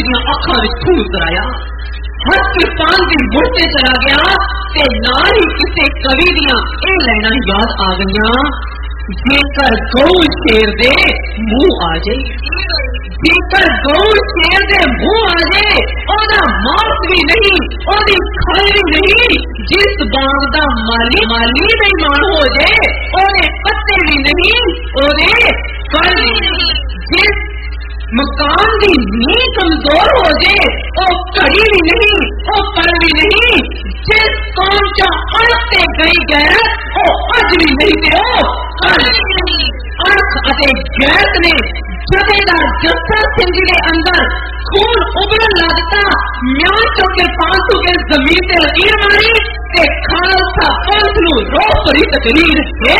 अखा खून उतराया, हथ के पान के मुड़ते चला गया ते नाल ही किसी कवि दियां ए लाइनां याद आ गईयां, जेकर गौ शेर दे मुंह आ जाए, जेकर गौ शेर दे मुंह आ जाए, ओदा मांस भी नहीं, ओदी खल भी नहीं, जिस बाग दा माली बेईमान हो जाए, ओदे पत्ते भी नहीं, ओदे फल भी नहीं, जिस मकान की नींव कमजोर हो जाए, ओ घड़ी भी नहीं, ओ पल भी नहीं, जिस कौम च अड़ते गई गैरत, ओ अज भी नहीं ते ओ कल नहीं। अड़ख अते गैरत ने जथेदार जस्सा सिंह दे अंदर खून उबलन लगता, म्यान चौके 500 के जमीन ते लकीर मारी ते खालसा पंथ नूं रोह भरी तकरीर के